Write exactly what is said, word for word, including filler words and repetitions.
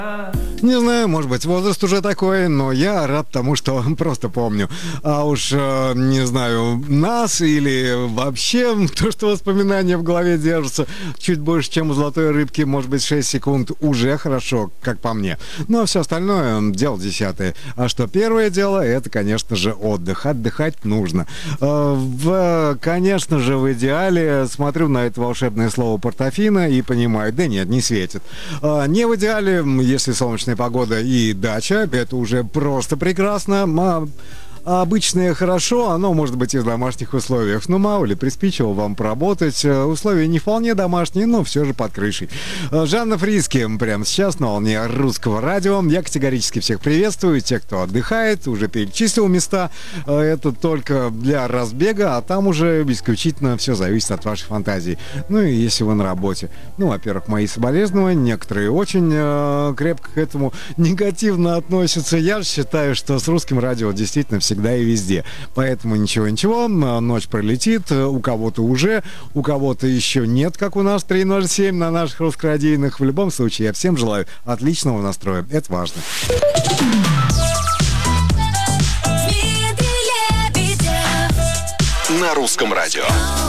Не знаю, может быть, возраст уже такой, но я рад тому, что просто помню. А уж, э, не знаю, нас или вообще то, что воспоминания в голове держатся чуть больше, чем у золотой рыбки, может быть, шесть секунд, уже хорошо, как по мне. Ну, а все остальное — дело десятое. А что первое дело, это, конечно же, отдых. Отдыхать нужно. Э, в, конечно же, в идеале смотрю на это волшебное слово «портофино» и понимаю, да нет, не светит. Э, не в идеале, если солнечная погода и дача, это уже просто прекрасно. А обычное хорошо, оно может быть и в домашних условиях. Ну, мало ли, приспичило вам поработать. Условия не вполне домашние, но все же под крышей. Жанна Фриске прямо сейчас на волне русского радио. Я категорически всех приветствую. Те, кто отдыхает, уже перечислил места. Это только для разбега, а там уже исключительно все зависит от вашей фантазии. Ну и если вы на работе. Ну, во-первых, мои соболезнования. Некоторые очень э, крепко к этому негативно относятся. Я считаю, что с русским радио действительно все всегда и везде. Поэтому ничего-ничего, ночь пролетит, у кого-то уже, у кого-то еще нет, как у нас три ноль семь на наших русскорадийных. В любом случае, я всем желаю отличного настроя. Это важно. На русском радио.